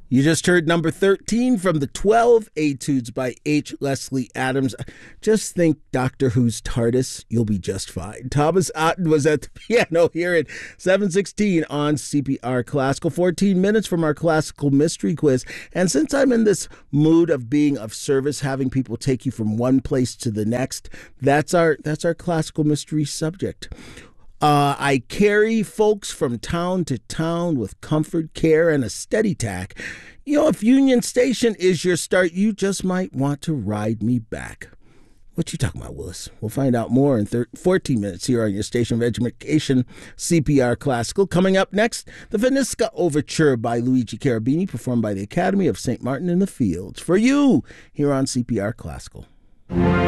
You just heard number 13 from the 12 Etudes by H. Leslie Adams. Just think Doctor Who's TARDIS, you'll be just fine. Thomas Otten was at the piano here at 7:16 on CPR Classical. 14 minutes from our classical mystery quiz. And since I'm in this mood of being of service, having people take you from one place to the next, that's our classical mystery subject. I carry folks from town to town with comfort, care, and a steady tack. If Union Station is your start, you just might want to ride me back. What you talking about, Willis? We'll find out more in 14 minutes here on your station of education, CPR Classical. Coming up next, the Vanisca Overture by Luigi Cherubini, performed by the Academy of St. Martin in the Fields. For you, here on CPR Classical.